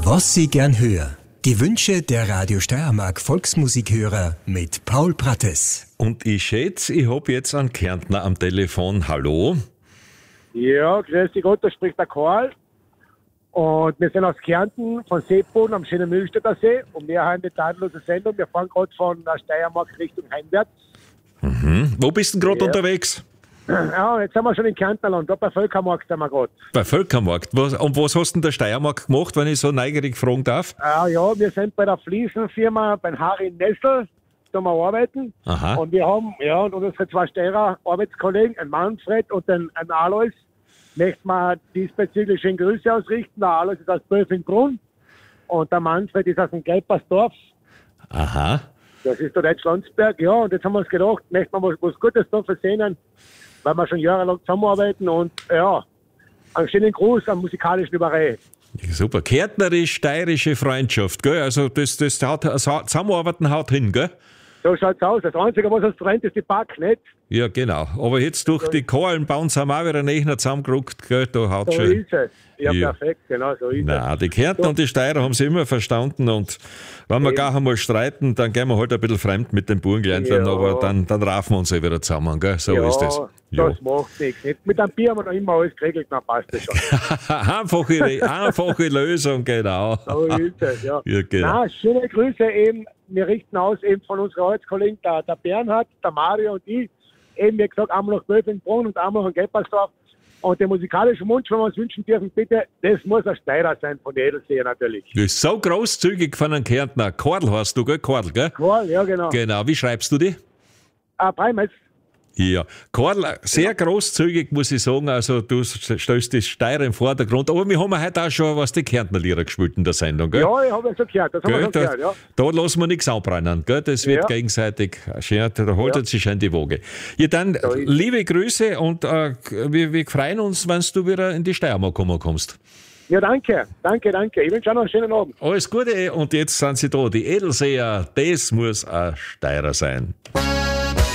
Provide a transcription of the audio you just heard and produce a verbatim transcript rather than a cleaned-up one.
Was Sie gern hören. Die Wünsche der Radio Steiermark Volksmusikhörer mit Paul Prattes. Und ich schätze, ich habe jetzt einen Kärntner am Telefon. Hallo? Ja, grüß dich Gott, da spricht der Karl. Und wir sind aus Kärnten, von Seeboden am schönen Mühlstädter See. Und wir haben eine tadellose Sendung. Wir fahren gerade von der Steiermark Richtung heimwärts. Mhm. Wo bist du denn gerade Ja. unterwegs? Ja, jetzt sind wir schon in Kärntnerland, da bei Völkermarkt sind wir gerade. Bei Völkermarkt. Was, und was hast du in der Steiermark gemacht, wenn ich so neugierig fragen darf? Ah, ja, wir sind bei der Fliesenfirma, beim Harry Nessel, da wir arbeiten. Aha. Und wir haben, ja, und unsere zwei Steirer Arbeitskollegen, ein Manfred und ein, ein Alois, möchten wir diesbezüglich schöne Grüße ausrichten. Der Alois ist aus Böfingbrunn und der Manfred ist aus dem Gelpersdorf. Aha. Das ist der Deutschlandsberg. Ja, und jetzt haben wir uns gedacht, möchten wir was, was Gutes da versehen, weil wir schon jahrelang zusammenarbeiten und ja, einen schönen Gruß am musikalischen Überreh. Super. Kärntnerisch-steirische Freundschaft, gell? Also das, das hat, das hat, Zusammenarbeiten haut hin, gell? So schaut's aus. Das Einzige, was uns trennt, ist die Back, nicht? Ja, genau. Aber jetzt durch die Kohlenbauen sind wir auch wieder näher zusammengerückt, gell? Da haut So schon. ist es. Ja, Ja. perfekt, genau, so ist Nein, die Kärntner und die Steirer haben sie immer verstanden und wenn wir gar einmal streiten, dann gehen wir halt ein bisschen fremd mit den Burgenländlern, Ja. aber dann, dann raufen wir uns eh wieder zusammen, gell? So es. Ja, ist das. Ja. das macht nichts. Nicht? Mit einem Bier haben wir noch immer alles geregelt, dann passt das schon. einfache, einfache Lösung, genau. So ist es, ja. Ja, genau. Na, schöne Grüße eben. Wir richten aus eben von unseren Arbeitskollegen, der, der Bernhard, der Mario und ich, eben wie gesagt, einmal nach Böfingbrunn und einmal nach Gelpersdorf. Und der musikalische Wunsch, wenn wir uns wünschen dürfen, bitte, das muss ein Steirer sein von der Edelseer natürlich. Du bist so großzügig von einem Kärntner. Kordl hast du, gell? Kordl, gell? Cool, ja genau. Genau. Wie schreibst du die? Ah, Breimetz. Ja, Karl, sehr großzügig, muss ich sagen. Also, du stellst die Steirer im Vordergrund. Aber wir haben ja heute auch schon was die Kärntner Lieder gespielt in der Sendung, gell? Ja, ich habe ja schon gehört, das haben wir Gell, schon da, gehört, ja. da lassen wir nichts anbrennen, gell? Das wird Ja. gegenseitig schön, da holt Ja. sich schön die Waage. Ja, dann So ist liebe Grüße und äh, wir, wir freuen uns, wenn du wieder in die Steiermark kommen kommst. Ja, danke, danke, danke. Ich wünsche auch noch einen schönen Abend. Alles Gute und jetzt sind sie da, die Edelseher, das muss ein Steirer sein.